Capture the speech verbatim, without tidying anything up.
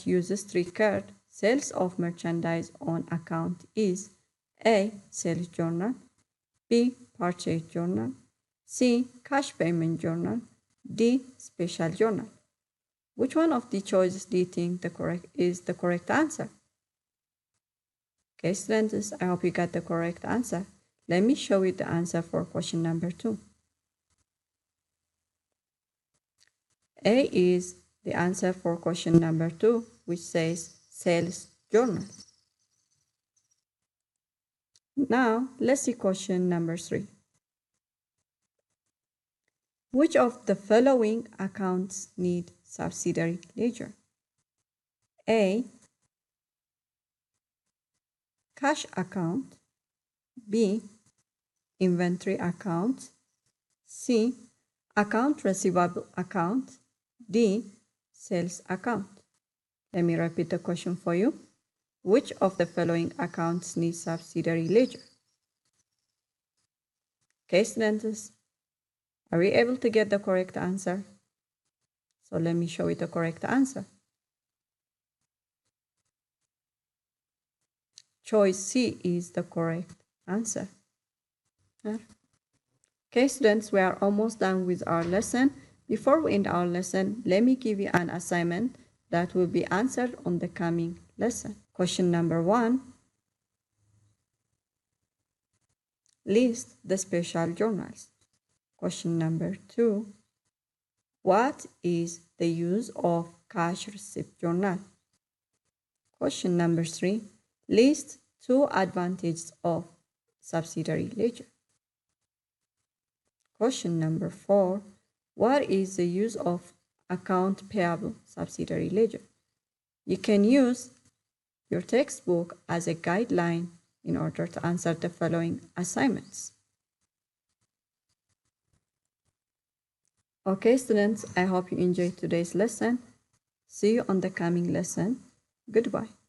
uses to record sales of merchandise on account is A. Sales journal, B. Purchase journal, C. Cash payment journal, D. Special journal. Which one of the choices do you think the correct is the correct answer? Okay, students, I hope you got the correct answer. Let me show you the answer for question number two. A is the answer for question number two, which says sales journal. Now, let's see question number three. Which of the following accounts need subsidiary ledger? A. Cash account, B. Inventory account, C. Account receivable account, D. Sales account. Let me repeat the question for you. Which of the following accounts need subsidiary ledger? Okay, students, are we able to get the correct answer? So let me show you the correct answer. Choice C is the correct answer. Okay, students, we are almost done with our lesson. Before we end our lesson, let me give you an assignment that will be answered on the coming lesson. Question number one. List the special journals. Question number two. What is the use of cash receipt journal? Question number three. List two advantages of subsidiary ledger. Question number four. What is the use of account payable subsidiary ledger? You can use your textbook as a guideline in order to answer the following assignments. Okay, students, I hope you enjoyed today's lesson. See you on the coming lesson. Goodbye.